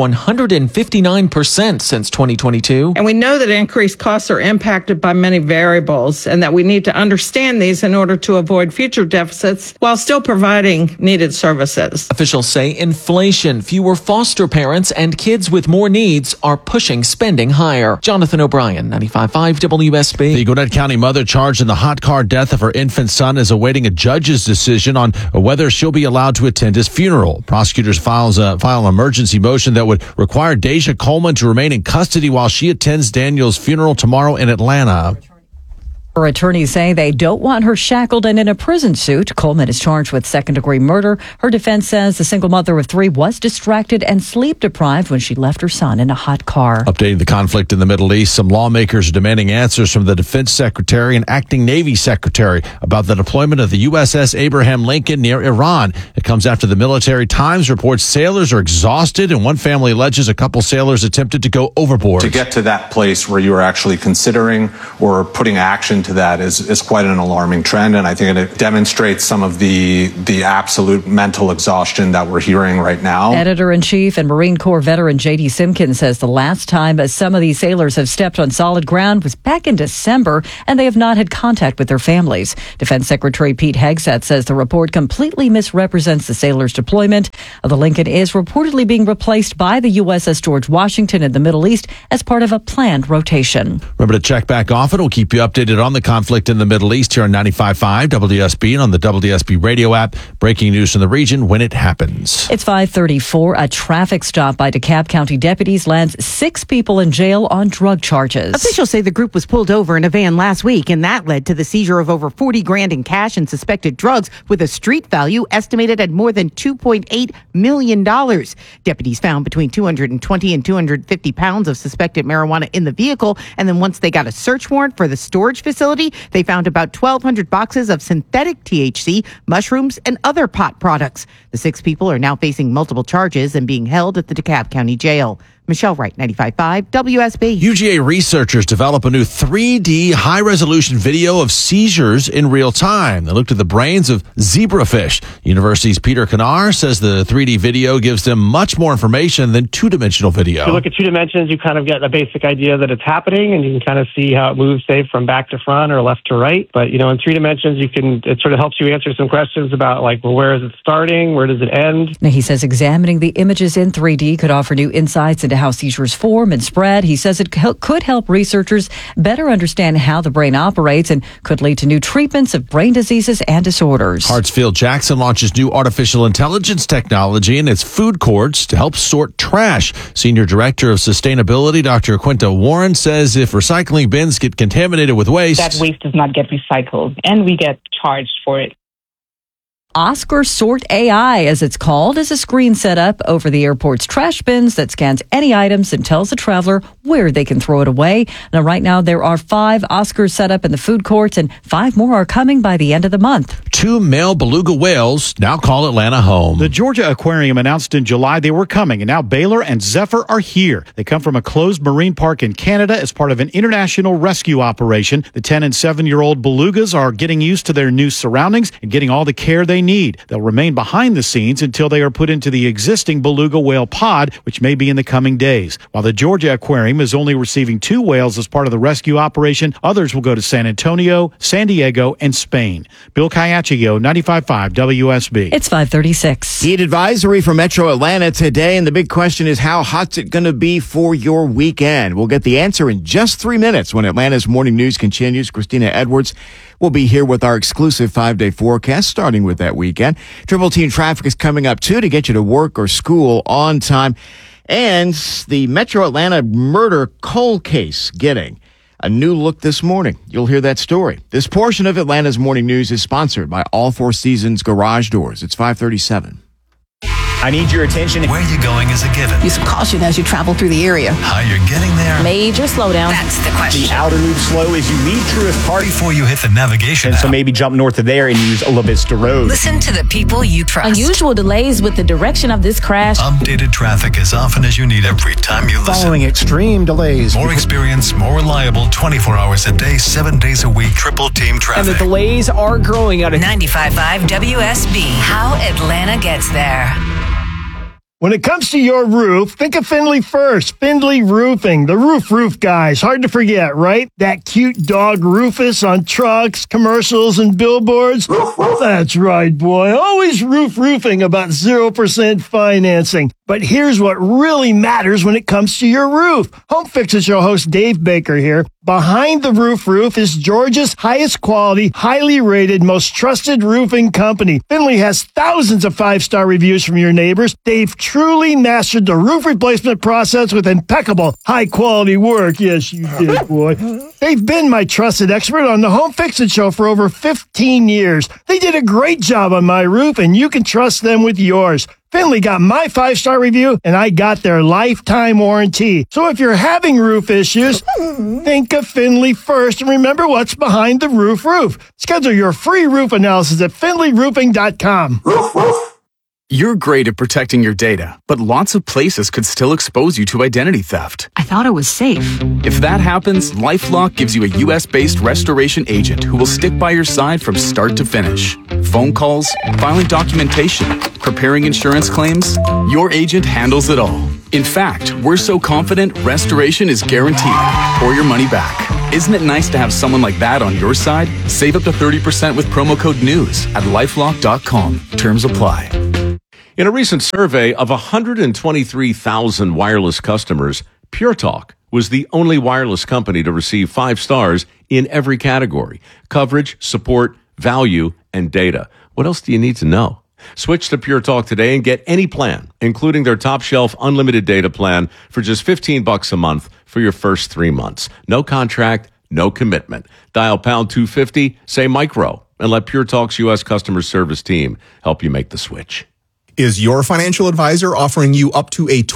159% since 2022. And we know that increased costs are impacted by many variables and that we need to to understand these in order to avoid future deficits while still providing needed services. Officials say inflation, fewer foster parents, and kids with more needs are pushing spending higher. Jonathan O'Brien, 95.5 WSB. The Gwinnett County mother charged in the hot car death of her infant son is awaiting a judge's decision on whether she'll be allowed to attend his funeral. Prosecutors file an emergency motion that would require Deja Coleman to remain in custody while she attends Daniel's funeral tomorrow in Atlanta. Her attorneys say they don't want her shackled and in a prison suit. Coleman is charged with second-degree murder. Her defense says the single mother of three was distracted and sleep-deprived when she left her son in a hot car. Updating the conflict in the Middle East, some lawmakers are demanding answers from the Defense Secretary and Acting Navy Secretary about the deployment of the USS Abraham Lincoln near Iran. It comes after the Military Times reports sailors are exhausted, and one family alleges a couple sailors attempted to go overboard. To get to that place where you are actually considering or putting action to that is quite an alarming trend, and I think it demonstrates some of the absolute mental exhaustion that we're hearing right now. Editor-in-Chief and Marine Corps veteran J.D. Simpkins says the last time some of these sailors have stepped on solid ground was back in December, and they have not had contact with their families. Defense Secretary Pete Hegseth says the report completely misrepresents the sailors' deployment. The Lincoln is reportedly being replaced by the USS George Washington in the Middle East as part of a planned rotation. Remember to check back often. We'll keep you updated on the conflict in the Middle East here on 95.5 WSB and on the WSB radio app. Breaking news from the region when it happens. It's 5:34. A traffic stop by DeKalb County deputies lands 6 people in jail on drug charges. Officials say the group was pulled over in a van last week, and that led to the seizure of over $40,000 in cash and suspected drugs with a street value estimated at more than $2.8 million. Deputies found between 220 and 250 pounds of suspected marijuana in the vehicle, and then once they got a search warrant for the storage facility, they found about 1,200 boxes of synthetic THC, mushrooms, and other pot products. The 6 people are now facing multiple charges and being held at the DeKalb County Jail. Michelle Wright, 95.5 WSB. UGA researchers develop a new 3D high-resolution video of seizures in real time. They looked at the brains of zebrafish. University's Peter Kanar says the 3D video gives them much more information than two-dimensional video. If you look at 2 dimensions, you kind of get a basic idea that it's happening, and you can kind of see how it moves, say, from back to front or left to right. But, in 3 dimensions, it sort of helps you answer some questions about, where is it starting? Where does it end? Now, he says examining the images in 3D could offer new insights into how seizures form and spread. He says it could help researchers better understand how the brain operates and could lead to new treatments of brain diseases and disorders. Hartsfield-Jackson launches new artificial intelligence technology in its food courts to help sort trash. Senior Director of Sustainability, Dr. Quinta Warren, says if recycling bins get contaminated with waste, that waste does not get recycled, and we get charged for it. Oscar Sort AI, as it's called, is a screen set up over the airport's trash bins that scans any items and tells the traveler where they can throw it away. Now, right now, there are 5 Oscars set up in the food courts, and 5 more are coming by the end of the month. 2 male beluga whales now call Atlanta home. The Georgia Aquarium announced in July they were coming, and now Baylor and Zephyr are here. They come from a closed marine park in Canada as part of an international rescue operation. The 10 and 7-year-old belugas are getting used to their new surroundings and getting all the care they need. They'll remain behind the scenes until they are put into the existing beluga whale pod, which may be in the coming days. While the Georgia Aquarium is only receiving 2 whales as part of the rescue operation, others will go to San Antonio, San Diego, and Spain. Bill Caiaccio, 95.5 WSB. It's 5:36. Heat advisory for Metro Atlanta today, and the big question is how hot's it going to be for your weekend? We'll get the answer in just 3 minutes when Atlanta's Morning News continues. Christina Edwards will be here with our exclusive 5-day forecast starting with that weekend. Triple Team traffic is coming up, too, to get you to work or school on time. And the Metro Atlanta murder cold case getting a new look this morning. You'll hear that story. This portion of Atlanta's Morning News is sponsored by All Four Seasons Garage Doors. It's 5:37. I need your attention. Where you're going is a given. Use caution as you travel through the area. How you're getting there. Major slowdown. That's the question. The outer loop slow as you leave Truist Park. Before you hit the navigation And so maybe jump north of there and use La Vista Road. Listen to the people you trust. Unusual delays with the direction of this crash. Updated traffic as often as you need every time you listen. Following extreme delays. More experience, more reliable, 24 hours a day, 7 days a week. Triple Team traffic. And the delays are growing out of 95.5 WSB. How Atlanta gets there. When it comes to your roof, think of Findlay first. Findlay Roofing, the roof guys. Hard to forget, right? That cute dog Rufus on trucks, commercials, and billboards. That's right, boy. Always roofing about 0% financing. But here's what really matters when it comes to your roof. Home Fix Show host Dave Baker here. Behind the Roof is Georgia's highest quality, highly rated, most trusted roofing company. Findlay has thousands of 5-star reviews from your neighbors. They've truly mastered the roof replacement process with impeccable, high-quality work. Yes, you did, boy. They've been my trusted expert on the Home Fix Show for over 15 years. They did a great job on my roof, and you can trust them with yours. Findlay got my 5-star review, and I got their lifetime warranty. So if you're having roof issues, think of Findlay first, and remember what's behind the roof. Schedule your free roof analysis at FindlayRoofing.com. You're great at protecting your data, but lots of places could still expose you to identity theft. I thought it was safe. If that happens, LifeLock gives you a U.S.-based restoration agent who will stick by your side from start to finish. Phone calls, filing documentation, preparing insurance claims, your agent handles it all. In fact, we're so confident restoration is guaranteed or your money back. Isn't it nice to have someone like that on your side? Save up to 30% with promo code NEWS at LifeLock.com. Terms apply. In a recent survey of 123,000 wireless customers, Pure Talk was the only wireless company to receive 5 stars in every category: coverage, support, value, and data. What else do you need to know? Switch to Pure Talk today and get any plan, including their top shelf unlimited data plan, for just $15 a month for your first 3 months. No contract, no commitment. Dial pound 250, say micro, and let Pure Talk's U.S. customer service team help you make the switch. Is your financial advisor offering you up to a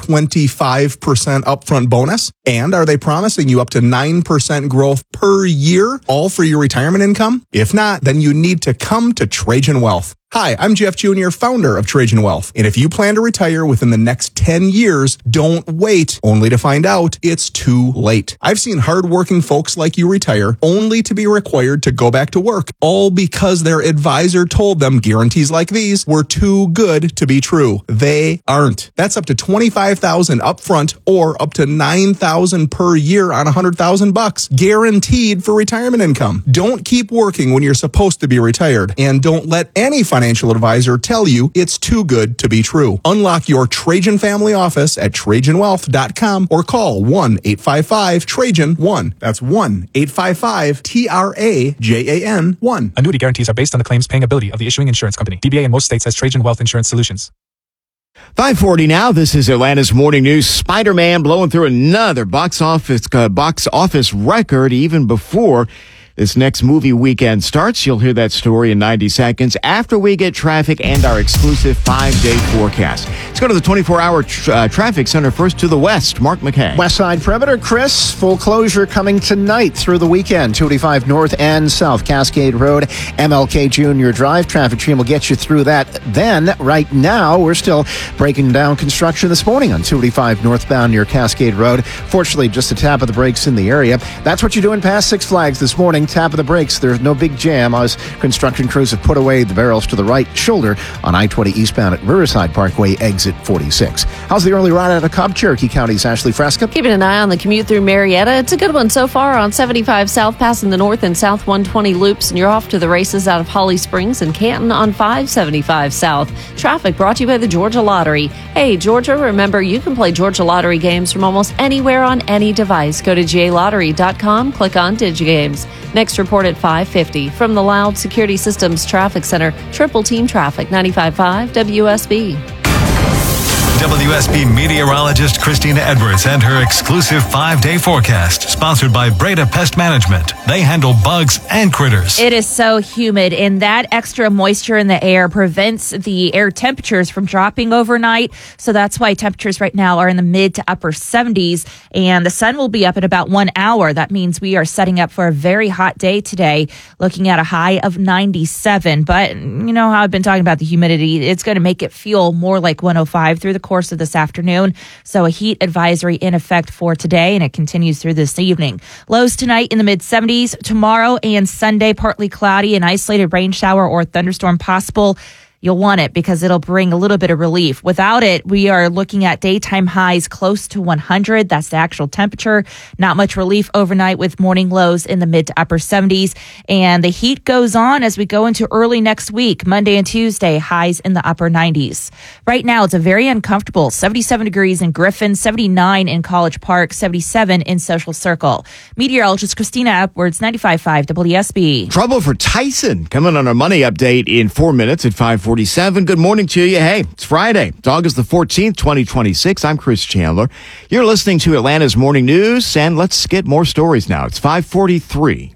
25% upfront bonus? And are they promising you up to 9% growth per year, all for your retirement income? If not, then you need to come to Trajan Wealth. Hi, I'm Jeff Jr., founder of Trajan Wealth. And if you plan to retire within the next 10 years, don't wait only to find out it's too late. I've seen hardworking folks like you retire only to be required to go back to work, all because their advisor told them guarantees like these were too good to be true. They aren't. That's up to $25,000 upfront or up to $9,000 per year on $100,000, guaranteed for retirement income. Don't keep working when you're supposed to be retired, and don't let any financial advisor tell you it's too good to be true. Unlock your Trajan family office at TrajanWealth.com or call 1-855-TRAJAN-1. That's 1-855-TRAJAN-1. Annuity guarantees are based on the claims paying ability of the issuing insurance company. DBA in most states has Trajan Wealth Insurance Solutions. 5:40 now. This is Atlanta's Morning News. Spider-Man blowing through another box office record even before this next movie weekend starts. You'll hear that story in 90 seconds after we get traffic and our exclusive 5-day forecast. Let's go to the 24-hour traffic center first to the west. Mark McKay. West Side Perimeter, Chris. Full closure coming tonight through the weekend. 285 North and South Cascade Road, MLK Junior Drive. Traffic team will get you through that. Then, right now, we're still breaking down construction this morning on 285 northbound near Cascade Road. Fortunately, just a tap of the brakes in the area. That's what you're doing past Six Flags this morning. Tap of the brakes. There's no big jam as construction crews have put away the barrels to the right shoulder on I-20 eastbound at Riverside Parkway, exit 46. How's the early ride out of Cobb? Cherokee County's Ashley Fresca. Keeping an eye on the commute through Marietta. It's a good one so far on 75 South, passing the north and south 120 loops, and you're off to the races out of Holly Springs and Canton on 575 South. Traffic brought to you by the Georgia Lottery. Hey, Georgia, remember you can play Georgia Lottery games from almost anywhere on any device. Go to GALottery.com, click on DigiGames. Next report at 5:50 from the Loud Security Systems Traffic Center. Triple Team Traffic, 95.5 WSB. WSB meteorologist Christina Edwards and her exclusive 5-day forecast, sponsored by Breda Pest Management. They handle bugs and critters. It is so humid, and that extra moisture in the air prevents the air temperatures from dropping overnight. So that's why temperatures right now are in the mid to upper 70s, and the sun will be up in about 1 hour. That means we are setting up for a very hot day today, looking at a high of 97. But you know how I've been talking about the humidity. It's going to make it feel more like 105 through the course of this afternoon. So a heat advisory in effect for today, and it continues through this evening. Lows tonight in the mid-70s. Tomorrow and Sunday, partly cloudy, an isolated rain shower or thunderstorm possible. You'll want it because it'll bring a little bit of relief. Without it, we are looking at daytime highs close to 100. That's the actual temperature. Not much relief overnight with morning lows in the mid to upper 70s. And the heat goes on as we go into early next week. Monday and Tuesday, highs in the upper 90s. Right now, it's a very uncomfortable 77 degrees in Griffin, 79 in College Park, 77 in Social Circle. Meteorologist Christina Edwards, 95.5 WSB. Trouble for Tyson. Coming on our money update in 4 minutes at 5:47. Good morning to you. Hey, it's Friday. It's August the 14th, 2026. I'm Chris Chandler. You're listening to Atlanta's Morning News, and let's get more stories now. It's 5:43.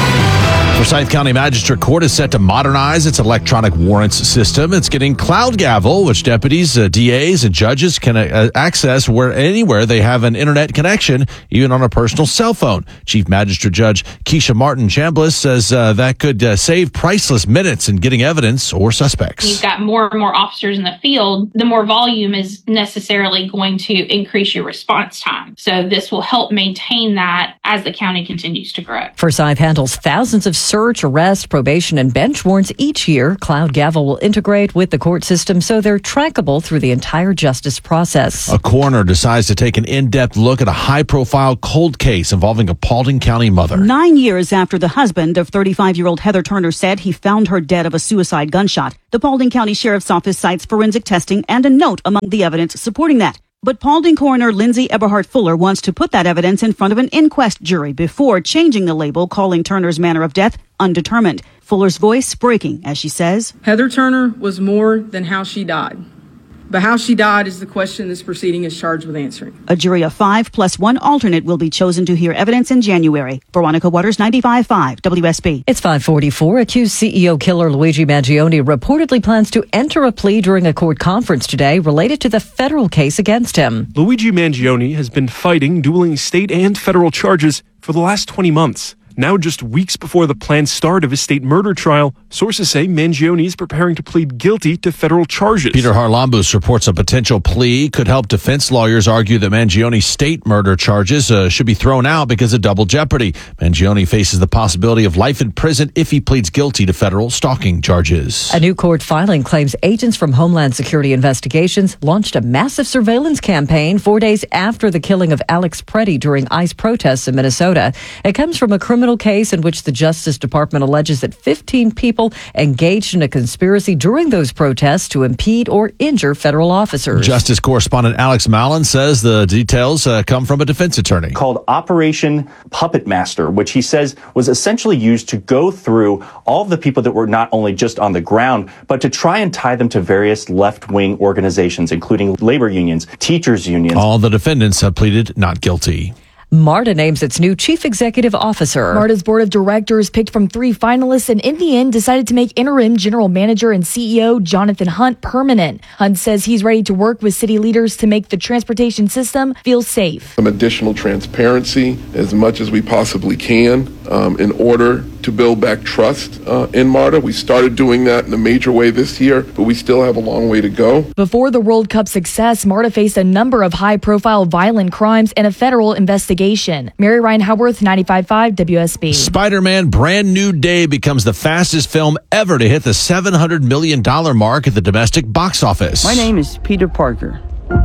Forsyth County Magistrate Court is set to modernize its electronic warrants system. It's getting Cloud Gavel, which deputies, DAs, and judges can access anywhere they have an internet connection, even on a personal cell phone. Chief Magistrate Judge Keisha Martin Chambliss says that could save priceless minutes in getting evidence or suspects. You've got more and more officers in the field. The more volume is necessarily going to increase your response time. So this will help maintain that as the county continues to grow. Forsyth handles thousands of search, arrest, probation, and bench warrants each year. Cloud Gavel will integrate with the court system so they're trackable through the entire justice process. A coroner decides to take an in-depth look at a high-profile cold case involving a Paulding County mother. 9 years after the husband of 35-year-old Heather Turner said he found her dead of a suicide gunshot, the Paulding County Sheriff's Office cites forensic testing and a note among the evidence supporting that. But Paulding coroner Lindsay Eberhardt Fuller wants to put that evidence in front of an inquest jury before changing the label, calling Turner's manner of death undetermined. Fuller's voice breaking as she says, Heather Turner was more than how she died. But how she died is the question this proceeding is charged with answering. A jury of 5 plus 1 alternate will be chosen to hear evidence in January. Veronica Waters, 95.5 WSB. It's 5:44. Accused CEO killer Luigi Mangione reportedly plans to enter a plea during a court conference today related to the federal case against him. Luigi Mangione has been fighting dueling state and federal charges for the last 20 months. Now, just weeks before the planned start of his state murder trial, sources say Mangione is preparing to plead guilty to federal charges. Peter Harlambus reports a potential plea could help defense lawyers argue that Mangione's state murder charges should be thrown out because of double jeopardy. Mangione faces the possibility of life in prison if he pleads guilty to federal stalking charges. A new court filing claims agents from Homeland Security Investigations launched a massive surveillance campaign 4 days after the killing of Alex Preddy during ICE protests in Minnesota. It comes from a criminal case in which the Justice Department alleges that 15 people engaged in a conspiracy during those protests to impede or injure federal officers. Justice correspondent Alex Mallon says the details come from a defense attorney. Called Operation Puppet Master, which he says was essentially used to go through all of the people that were not only just on the ground, but to try and tie them to various left-wing organizations, including labor unions, teachers unions. All the defendants have pleaded not guilty. MARTA names its new chief executive officer. MARTA's board of directors picked from 3 finalists and in the end decided to make interim general manager and CEO Jonathan Hunt permanent. Hunt says he's ready to work with city leaders to make the transportation system feel safe. Some additional transparency as much as we possibly can in order to build back trust in MARTA. We started doing that in a major way this year, but we still have a long way to go. Before the World Cup success, MARTA faced a number of high-profile violent crimes and a federal investigation. Mary Ryan Howarth, 95.5 WSB. Spider-Man Brand New Day becomes the fastest film ever to hit the $700 million mark at the domestic box office. My name is Peter Parker.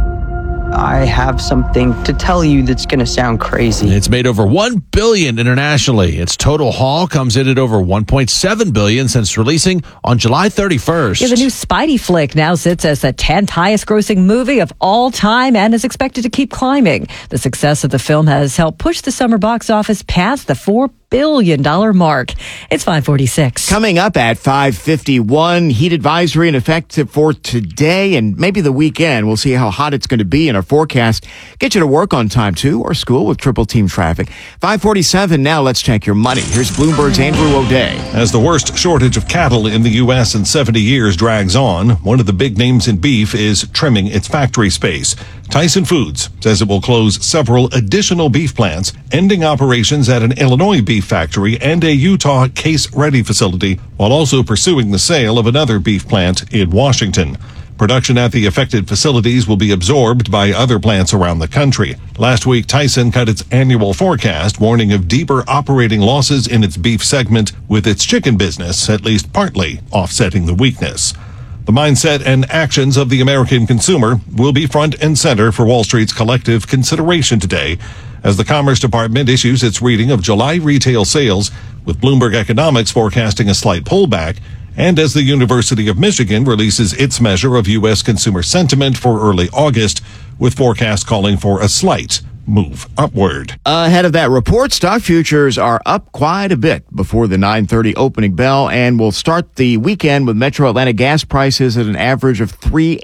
I have something to tell you that's going to sound crazy. It's made over $1 billion internationally. Its total haul comes in at over $1.7 billion since releasing on July 31st. Yeah, the new Spidey flick now sits as the 10th highest grossing movie of all time and is expected to keep climbing. The success of the film has helped push the summer box office past the $4 billion mark. It's 5:46. Coming up at 5:51, heat advisory in effect for today and maybe the weekend. We'll see how hot it's going to be in our forecast. Get you to work on time too, or school with triple team traffic. 5:47 now. Let's check your money. Here's Bloomberg's Andrew O'Day. As the worst shortage of cattle in the U.S. in 70 years drags on, one of the big names in beef is trimming its factory space. Tyson Foods says it will close several additional beef plants, ending operations at an Illinois beef factory and a Utah case-ready facility, while also pursuing the sale of another beef plant in Washington. Production at the affected facilities will be absorbed by other plants around the country. Last week, Tyson cut its annual forecast, warning of deeper operating losses in its beef segment, with its chicken business at least partly offsetting the weakness. The mindset and actions of the American consumer will be front and center for Wall Street's collective consideration today as the Commerce Department issues its reading of July retail sales, with Bloomberg Economics forecasting a slight pullback, and as the University of Michigan releases its measure of U.S. consumer sentiment for early August, with forecasts calling for a slight move upward. Ahead of that report, stock futures are up quite a bit before the 9:30 opening bell, and we'll start the weekend with Metro Atlanta gas prices at an average of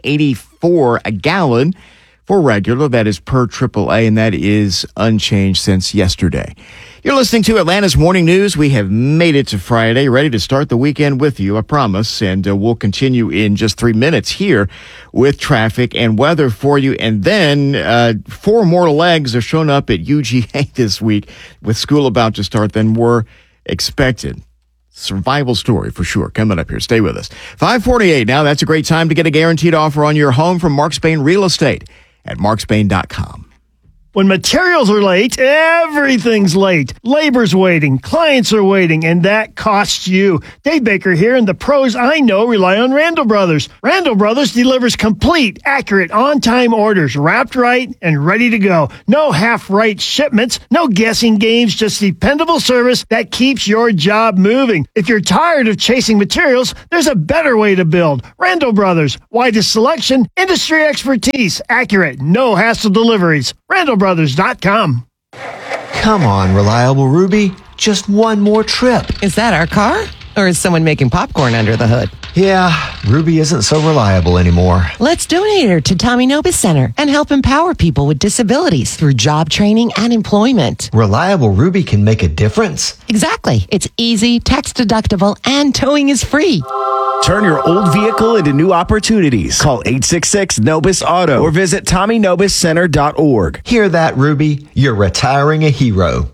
$3.84 a gallon for regular. That is per AAA, and that is unchanged since yesterday. You're listening to Atlanta's Morning News. We have made it to Friday, ready to start the weekend with you, I promise. And we'll continue in just 3 minutes here with traffic and weather for you. And then 4 more legs are showing up at UGA this week with school about to start than were expected. Survival story for sure. Coming up here. Stay with us. 5:48 now. That's a great time to get a guaranteed offer on your home from Mark Spain Real Estate at markspain.com. When materials are late, everything's late. Labor's waiting, clients are waiting, and that costs you. Dave Baker here, and the pros I know rely on Randall Brothers. Randall Brothers delivers complete, accurate, on-time orders, wrapped right and ready to go. No half-right shipments, no guessing games, just dependable service that keeps your job moving. If you're tired of chasing materials, there's a better way to build. Randall Brothers, widest selection, industry expertise, accurate, no hassle deliveries. RandallBrothers.com. Come on, Reliable Ruby. Just one more trip. Is that our car? Or is someone making popcorn under the hood? Yeah, Ruby isn't so reliable anymore. Let's donate her to Tommy Nobis Center and help empower people with disabilities through job training and employment. Reliable Ruby can make a difference. Exactly. It's easy, tax deductible, and towing is free. Turn your old vehicle into new opportunities. Call 866-NOBIS-AUTO or visit TommyNobisCenter.org. Hear that, Ruby? You're retiring a hero.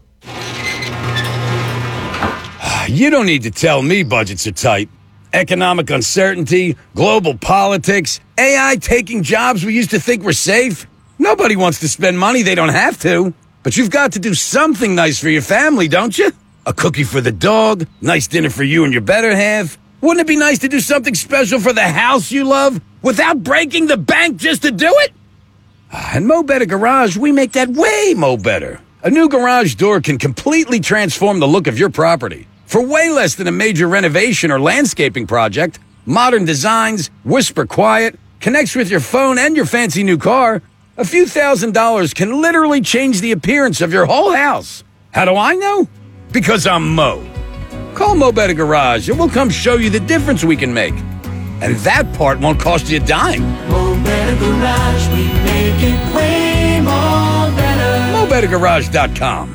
You don't need to tell me budgets are tight. Economic uncertainty, global politics, AI taking jobs we used to think were safe. Nobody wants to spend money they don't have to. But you've got to do something nice for your family, don't you? A cookie for the dog, nice dinner for you and your better half. Wouldn't it be nice to do something special for the house you love without breaking the bank just to do it? At Mo Better Garage, we make that way mo better. A new garage door can completely transform the look of your property. For way less than a major renovation or landscaping project, modern designs, whisper quiet, connects with your phone and your fancy new car, a few $1,000s can literally change the appearance of your whole house. How do I know? Because I'm Mo. Call Mo Better Garage and we'll come show you the difference we can make. And that part won't cost you a dime. Mo Better Garage, we make it way more better. MoBetterGarage.com.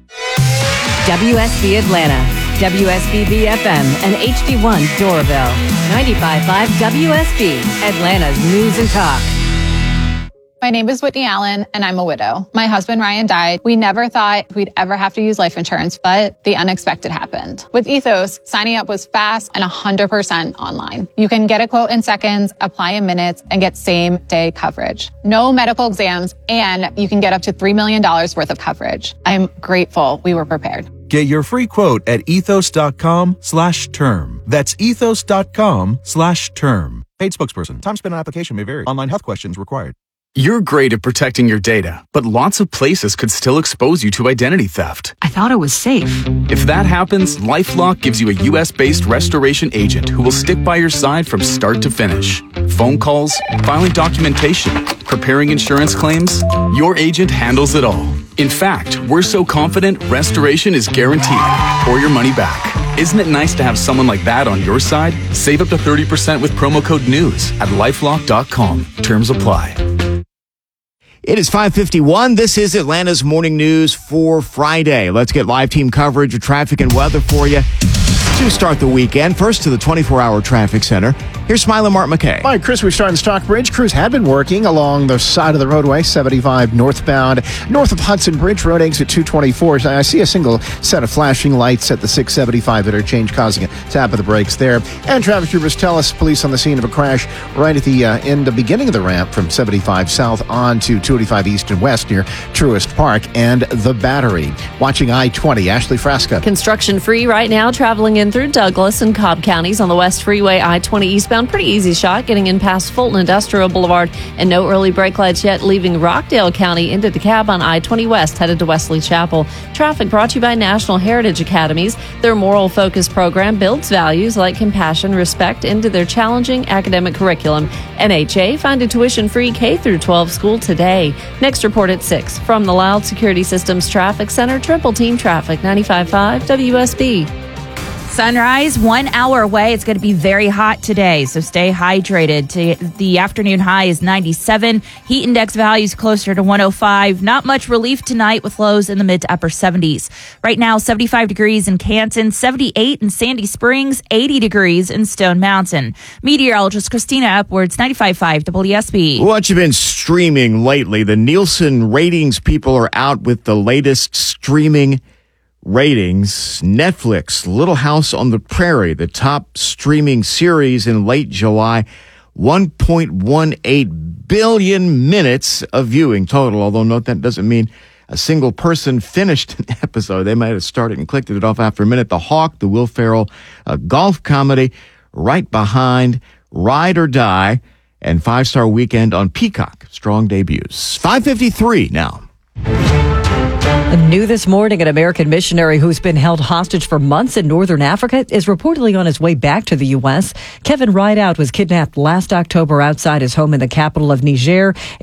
WSB Atlanta, WSBB FM, and HD1 Doraville. 95.5 WSB, Atlanta's News and Talk. My name is Whitney Allen, and I'm a widow. My husband, Ryan, died. We never thought we'd ever have to use life insurance, but the unexpected happened. With Ethos, signing up was fast and 100% online. You can get a quote in seconds, apply in minutes, and get same-day coverage. No medical exams, and you can get up to $3 million worth of coverage. I'm grateful we were prepared. Get your free quote at ethos.com/term. That's ethos.com/term. Paid spokesperson. Time spent on application may vary. Online health questions required. You're great at protecting your data, but lots of places could still expose you to identity theft. I thought it was safe. If that happens, LifeLock gives you a U.S.-based restoration agent who will stick by your side from start to finish. Phone calls, filing documentation, preparing insurance claims, your agent handles it all. In fact, we're so confident restoration is guaranteed or your money back. Isn't it nice to have someone like that on your side? Save up to 30% with promo code NEWS at LifeLock.com. Terms apply. It is 5:51. This is Atlanta's Morning News for Friday. Let's get live team coverage of traffic and weather for you to start the weekend. First to the 24-hour traffic center. Here's Smiling Mark McKay. All right, Chris, we start in Stockbridge. Crews had been working along the side of the roadway, 75 northbound, north of Hudson Bridge, road exit 224. I see a single set of flashing lights at the 675 interchange, causing a tap of the brakes there. And traffic troopers tell us police on the scene of a crash right at the beginning of the ramp from 75 south on to 285 east and west near Truist Park and the Battery. Watching I-20, Ashley Frasca. Construction free right now, traveling in through Douglas and Cobb counties on the West Freeway I-20 eastbound. eastbound. Pretty easy shot getting in past Fulton Industrial Boulevard, and no early brake lights yet leaving Rockdale County into DeKalb on I-20 West headed to Wesley Chapel. Traffic brought to you by National Heritage Academies. Their moral focus program builds values like compassion, respect into their challenging academic curriculum. NHA find a tuition-free K-12 school today. Next report at 6 from the Loud Security Systems Traffic Center, Triple Team Traffic, 95.5 WSB. Sunrise 1 hour away. It's going to be very hot today, so stay hydrated. The afternoon high is 97. Heat index values closer to 105. Not much relief tonight with lows in the mid to upper 70s. Right now, 75 degrees in Canton, 78 in Sandy Springs, 80 degrees in Stone Mountain. Meteorologist Christina Upwards, 95.5 WSB. What you've been streaming lately? The Nielsen ratings people are out with the latest streaming ratings. Netflix, Little House on the Prairie, the top streaming series in late July, 1.18 billion minutes of viewing total. Although note that doesn't mean a single person finished an episode. They might have started and clicked it off after a minute. The Hawk, the Will Ferrell golf comedy, right behind Ride or Die and 5-Star Weekend on Peacock. Strong debuts. 5:53 now. New this morning, an American missionary who's been held hostage for months in northern Africa is reportedly on his way back to the U.S. Kevin Rideout was kidnapped last October outside his home in the capital of Niger.